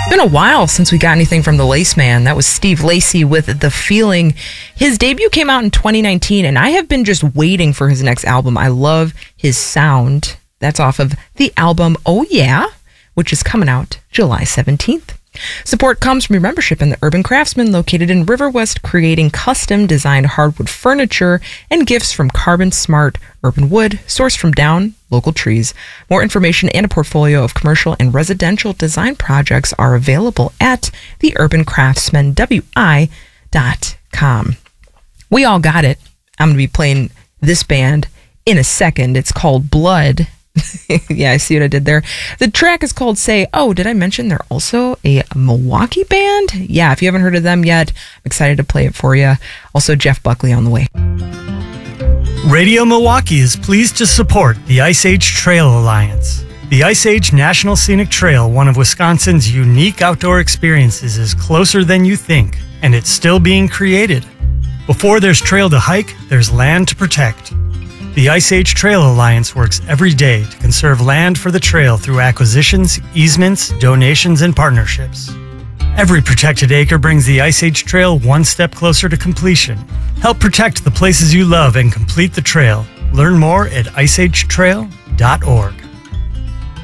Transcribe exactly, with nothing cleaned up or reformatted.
Been a while since we got anything from the Laceman. That was Steve Lacy with The Feeling. His debut came out in twenty nineteen, and I have been just waiting for his next album. I love his sound. That's off of the album Oh Yeah, which is coming out July seventeenth. Support comes from your membership in the Urban Craftsman, located in River West, creating custom designed hardwood furniture and gifts from Carbon Smart Urban Wood, sourced from down local trees. More information and a portfolio of commercial and residential design projects are available at the urban craftsman w i dot com. We all got it. I'm going to be playing this band in a second. It's called Blood. Yeah, I see what I did there. The track is called Say. Oh, did I mention they're also a Milwaukee band? Yeah, if you haven't heard of them yet, I'm excited to play it for you. Also, Jeff Buckley on the way. Radio Milwaukee is pleased to support the Ice Age Trail Alliance. The Ice Age National Scenic Trail, one of Wisconsin's unique outdoor experiences, is closer than you think, and it's still being created. Before there's trail to hike, there's land to protect. The Ice Age Trail Alliance works every day to conserve land for the trail through acquisitions, easements, donations, and partnerships. Every protected acre brings the Ice Age Trail one step closer to completion. Help protect the places you love and complete the trail. Learn more at ice age trail dot org.